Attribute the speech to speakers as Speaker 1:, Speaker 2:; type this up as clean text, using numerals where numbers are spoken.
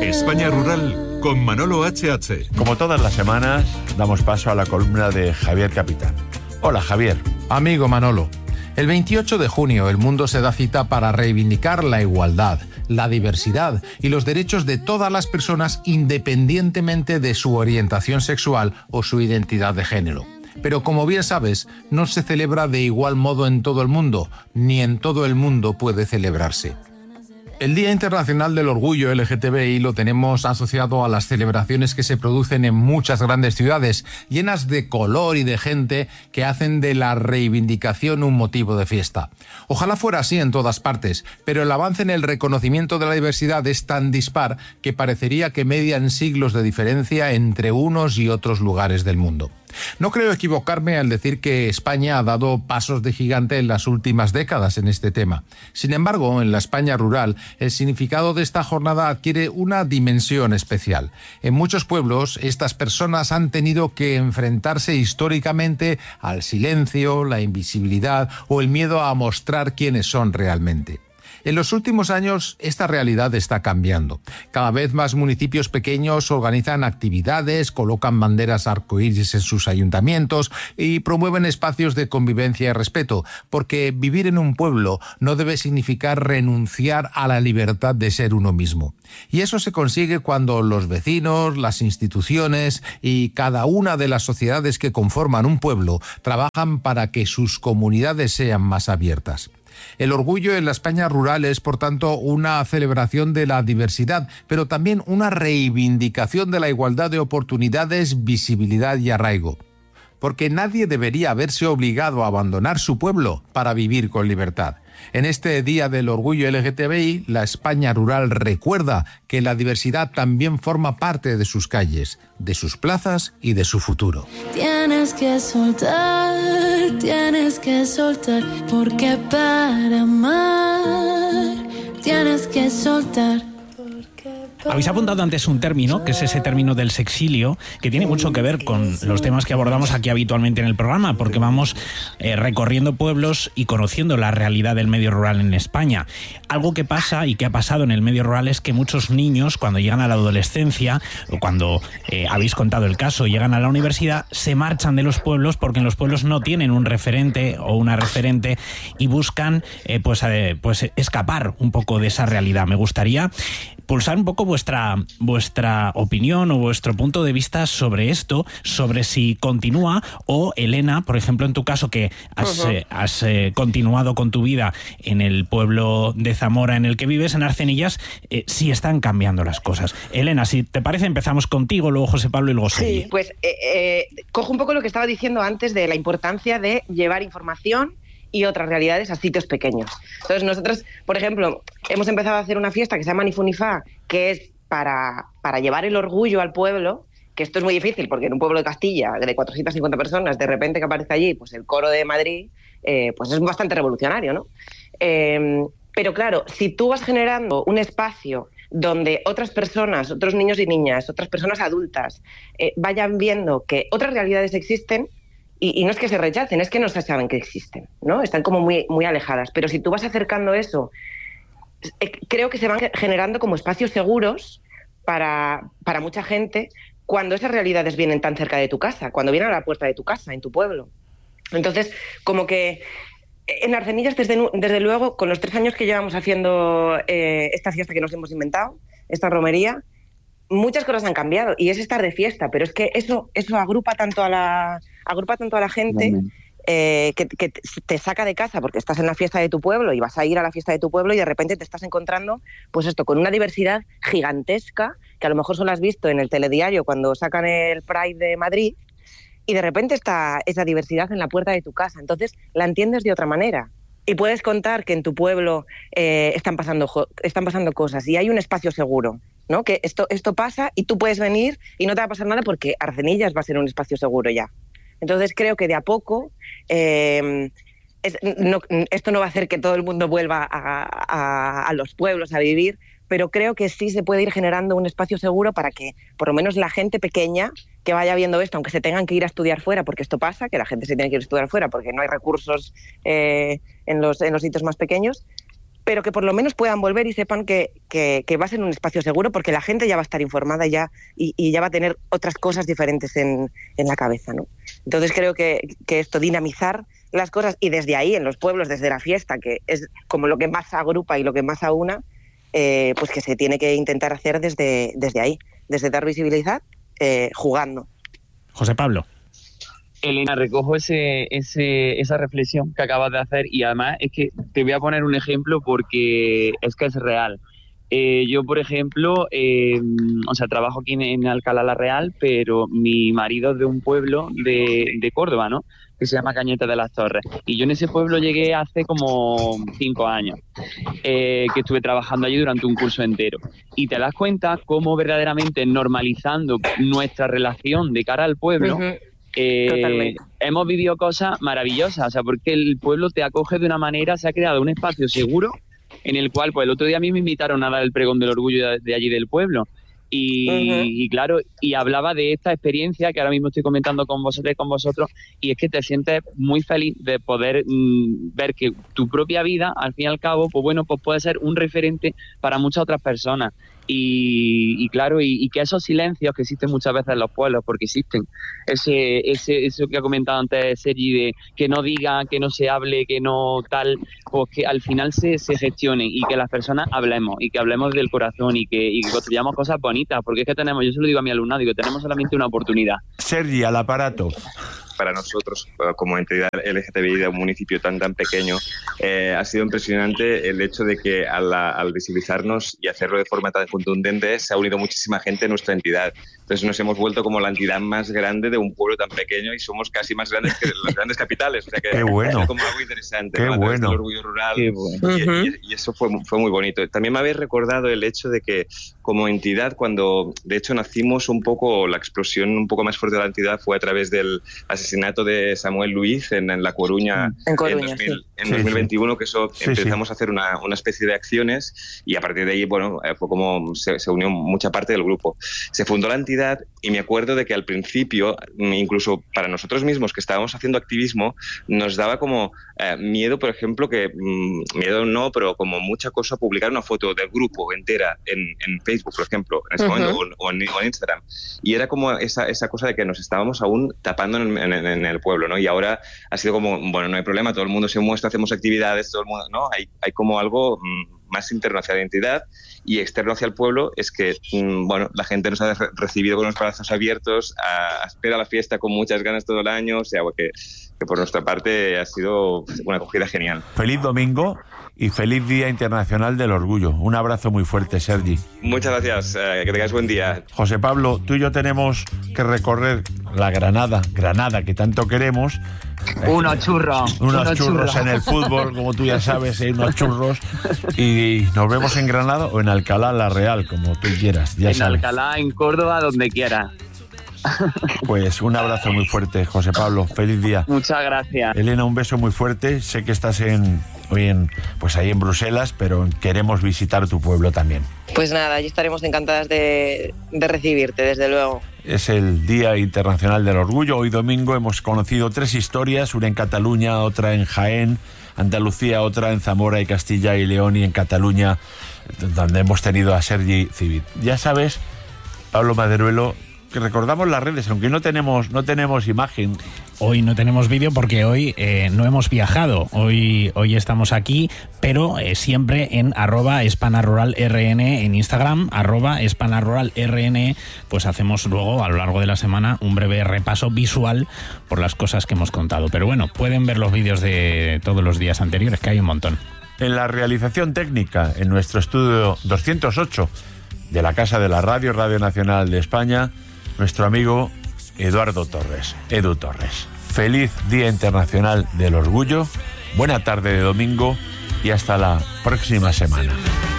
Speaker 1: España Rural con Manolo H.H.
Speaker 2: Como todas las semanas, damos paso a la columna de Javier Capitán. Hola, Javier.
Speaker 3: Amigo Manolo, el 28 de junio el mundo se da cita para reivindicar la igualdad, la diversidad y los derechos de todas las personas independientemente de su orientación sexual o su identidad de género. Pero como bien sabes, no se celebra de igual modo en todo el mundo, ni en todo el mundo puede celebrarse. El Día Internacional del Orgullo LGTBI lo tenemos asociado a las celebraciones que se producen en muchas grandes ciudades, llenas de color y de gente que hacen de la reivindicación un motivo de fiesta. Ojalá fuera así en todas partes, pero el avance en el reconocimiento de la diversidad es tan dispar que parecería que median siglos de diferencia entre unos y otros lugares del mundo. No creo equivocarme al decir que España ha dado pasos de gigante en las últimas décadas en este tema. Sin embargo, en la España rural, el significado de esta jornada adquiere una dimensión especial. En muchos pueblos, estas personas han tenido que enfrentarse históricamente al silencio, la invisibilidad o el miedo a mostrar quiénes son realmente. En los últimos años, esta realidad está cambiando. Cada vez más municipios pequeños organizan actividades, colocan banderas arcoíris en sus ayuntamientos y promueven espacios de convivencia y respeto, porque vivir en un pueblo no debe significar renunciar a la libertad de ser uno mismo. Y eso se consigue cuando los vecinos, las instituciones y cada una de las sociedades que conforman un pueblo trabajan para que sus comunidades sean más abiertas. El orgullo en la España rural es, por tanto, una celebración de la diversidad, pero también una reivindicación de la igualdad de oportunidades, visibilidad y arraigo. Porque nadie debería verse obligado a abandonar su pueblo para vivir con libertad. En este Día del Orgullo LGTBI, la España rural recuerda que la diversidad también forma parte de sus calles, de sus plazas y de su futuro.
Speaker 4: Tienes que soltar, porque para amar tienes que soltar.
Speaker 5: Habéis apuntado antes un término, que es ese término del sexilio, que tiene mucho que ver con los temas que abordamos aquí habitualmente en el programa, porque vamos recorriendo pueblos y conociendo la realidad del medio rural en España. Algo que pasa y que ha pasado en el medio rural es que muchos niños, cuando llegan a la adolescencia, o cuando habéis contado el caso, llegan a la universidad, se marchan de los pueblos porque en los pueblos no tienen un referente o una referente y buscan pues escapar un poco de esa realidad. Me gustaría pulsar un poco vuestra opinión o vuestro punto de vista sobre esto, sobre si continúa o, Elena, por ejemplo, en tu caso, que has continuado con tu vida en el pueblo de Zamora en el que vives, en Arcenillas, si están cambiando las cosas. Elena, si te parece, empezamos contigo, luego José Pablo y luego Soy.
Speaker 6: Sí, pues cojo un poco lo que estaba diciendo antes de la importancia de llevar información y otras realidades a sitios pequeños. Entonces nosotros, por ejemplo, hemos empezado a hacer una fiesta que se llama Nifunifá, que es para llevar el orgullo al pueblo, que esto es muy difícil, porque en un pueblo de Castilla de 450 personas, de repente que aparece allí pues el coro de Madrid, pues es bastante revolucionario, ¿no? Pero claro, si tú vas generando un espacio donde otras personas, otros niños y niñas, otras personas adultas, vayan viendo que otras realidades existen, y no es que se rechacen, es que no se saben que existen, ¿no? Están como muy, muy alejadas. Pero si tú vas acercando eso, creo que se van generando como espacios seguros para mucha gente cuando esas realidades vienen tan cerca de tu casa, cuando vienen a la puerta de tu casa, en tu pueblo. Entonces, como que en Arcenillas, desde luego, con los 3 años que llevamos haciendo esta fiesta que nos hemos inventado, esta romería, muchas cosas han cambiado y es estar de fiesta, pero es que eso agrupa tanto a la gente que te saca de casa porque estás en la fiesta de tu pueblo y vas a ir a la fiesta de tu pueblo y de repente te estás encontrando pues esto con una diversidad gigantesca que a lo mejor solo has visto en el telediario cuando sacan el Pride de Madrid y de repente está esa diversidad en la puerta de tu casa, entonces la entiendes de otra manera. Y puedes contar que en tu pueblo están pasando cosas y hay un espacio seguro, ¿no? Que esto pasa y tú puedes venir y no te va a pasar nada porque Arcenillas va a ser un espacio seguro ya. Entonces creo que de a poco esto no va a hacer que todo el mundo vuelva a los pueblos a vivir, pero creo que sí se puede ir generando un espacio seguro para que por lo menos la gente pequeña que vaya viendo esto, aunque se tengan que ir a estudiar fuera, porque esto pasa, que la gente se tiene que ir a estudiar fuera porque no hay recursos en los sitios más pequeños, pero que por lo menos puedan volver y sepan que va a ser un espacio seguro, porque la gente ya va a estar informada y ya va a tener otras cosas diferentes en la cabeza, ¿no? Entonces creo que esto, dinamizar las cosas, y desde ahí, en los pueblos, desde la fiesta, que es como lo que más agrupa y lo que más aúna, pues que se tiene que intentar hacer desde ahí, desde dar visibilidad, jugando.
Speaker 5: José Pablo.
Speaker 7: Elena, recojo esa reflexión que acabas de hacer, y además es que te voy a poner un ejemplo porque es que es real. Yo, por ejemplo, trabajo aquí en Alcalá la Real, pero mi marido es de un pueblo de Córdoba, ¿no?, que se llama Cañete de las Torres. Y yo en ese pueblo llegué hace como 5 años, que estuve trabajando allí durante un curso entero. Y te das cuenta cómo verdaderamente normalizando nuestra relación de cara al pueblo, hemos vivido cosas maravillosas, o sea, porque el pueblo te acoge de una manera, se ha creado un espacio seguro en el cual, pues el otro día a mí me invitaron a dar el pregón del orgullo de allí del pueblo. Y claro, y hablaba de esta experiencia que ahora mismo estoy comentando con vosotros, y es que te sientes muy feliz de poder ver que tu propia vida, al fin y al cabo, pues bueno, pues puede ser un referente para muchas otras personas. Y claro, y que esos silencios que existen muchas veces en los pueblos, porque existen, eso que ha comentado antes Sergi, de que no diga, que no se hable, que no tal, pues que al final se gestionen, y que las personas hablemos, y que hablemos del corazón, y que construyamos cosas bonitas, porque es que tenemos, yo se lo digo a mi alumnado, digo, tenemos solamente una oportunidad.
Speaker 2: Sergi, al aparato.
Speaker 8: Para nosotros, como entidad LGTBI de un municipio tan pequeño, ha sido impresionante el hecho de que al visibilizarnos y hacerlo de forma tan contundente, se ha unido muchísima gente en nuestra entidad. Entonces nos hemos vuelto como la entidad más grande de un pueblo tan pequeño, y somos casi más grandes que las grandes capitales. O sea que
Speaker 2: Qué bueno.
Speaker 8: es como algo interesante.
Speaker 2: Qué
Speaker 8: ¿no?
Speaker 2: bueno.
Speaker 8: El orgullo rural.
Speaker 7: Qué bueno.
Speaker 8: Y eso fue muy bonito. También me habéis recordado el hecho de que como entidad, cuando de hecho nacimos un poco, la explosión un poco más fuerte de la entidad fue a través del asesinato de Samuel Luiz en La Coruña,
Speaker 6: en
Speaker 8: 2021, que eso empezamos a hacer una especie de acciones, y a partir de ahí, bueno, fue como se unió mucha parte del grupo. Se fundó la entidad, y me acuerdo de que al principio, incluso para nosotros mismos que estábamos haciendo activismo, nos daba como miedo, por ejemplo, miedo no, pero como mucha cosa, publicar una foto del grupo entera en Facebook, por ejemplo, en ese momento, o en Instagram. Y era como esa cosa de que nos estábamos aún tapando en el pueblo, ¿no? Y ahora ha sido como, bueno, no hay problema, todo el mundo se muestra, hacemos actividades, todo el mundo, ¿no? Hay como algo más interno hacia la entidad, y externo hacia el pueblo es que, bueno, la gente nos ha recibido con los brazos abiertos, espera la fiesta con muchas ganas todo el año, o sea, que por nuestra parte ha sido una acogida genial.
Speaker 2: Feliz domingo y feliz Día Internacional del Orgullo. Un abrazo muy fuerte, Sergi.
Speaker 8: Muchas gracias, que tengáis buen día.
Speaker 2: José Pablo, tú y yo tenemos que recorrer la Granada que tanto queremos.
Speaker 7: Unos churros
Speaker 2: En el fútbol, como tú ya sabes, hay unos churros. Y nos vemos en Granada o en Alcalá la Real, como tú quieras. Ya
Speaker 7: en
Speaker 2: sabes.
Speaker 7: Alcalá, en Córdoba, donde quiera.
Speaker 2: Pues un abrazo muy fuerte, José Pablo. Feliz día.
Speaker 7: Muchas gracias.
Speaker 2: Elena, un beso muy fuerte. Sé que estás hoy ahí en Bruselas, pero queremos visitar tu pueblo también.
Speaker 6: Pues nada, allí estaremos encantadas de recibirte, desde luego.
Speaker 2: Es el Día Internacional del Orgullo. Hoy domingo hemos conocido 3 historias, una en Cataluña, otra en Jaén, Andalucía, otra en Zamora y Castilla y León, y en Cataluña, donde hemos tenido a Sergi Civit. Ya sabes, Pablo Maderuelo, que recordamos las redes, aunque no tenemos imagen.
Speaker 5: Hoy no tenemos vídeo porque hoy no hemos viajado. Hoy estamos aquí, pero siempre en @hispanaruralrn en Instagram, @hispanaruralrn, pues hacemos luego a lo largo de la semana un breve repaso visual por las cosas que hemos contado. Pero bueno, pueden ver los vídeos de todos los días anteriores, que hay un montón.
Speaker 2: En la realización técnica, en nuestro estudio 208 de la Casa de la Radio Nacional de España, nuestro amigo Eduardo Torres, Edu Torres. Feliz Día Internacional del Orgullo, buena tarde de domingo y hasta la próxima semana.